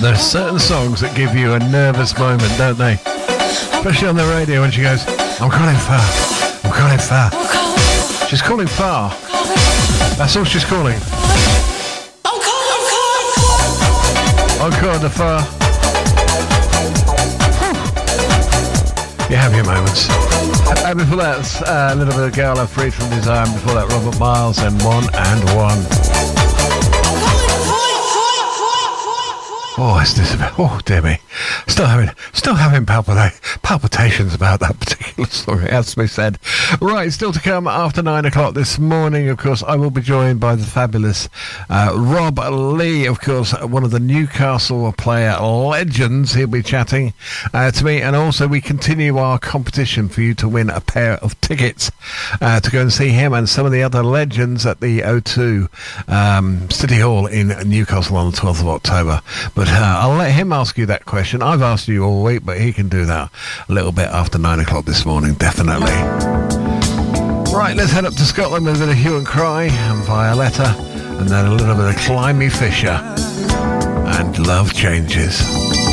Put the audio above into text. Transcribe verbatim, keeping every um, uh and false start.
There's certain songs that give you a nervous moment, don't they? Especially on the radio when she goes, I'm calling far, I'm calling far. She's calling far. That's all she's calling. I'm calling the far. You have your moments. And before that, uh, a little bit of Gala, Free From Desire. Before that, Robert Miles and One and One. Oh, it's this. Oh, dear me. Still having, still having palpita- palpitations about that particular song, it has to be said. Right, still to come after nine o'clock this morning, of course, I will be joined by the fabulous uh, Rob Lee, of course, one of the Newcastle player legends. He'll be chatting uh, to me, and also we continue our competition for you to win a pair of tickets uh, to go and see him and some of the other legends at the O two um, City Hall in Newcastle on the twelfth of October. But uh, I'll let him ask you that question. I've asked you all week, but he can do that a little bit after nine o'clock this morning, definitely. Right, let's head up to Scotland with a bit of Hue and Cry and Violetta, and then a little bit of Climby Fisher and Love Changes.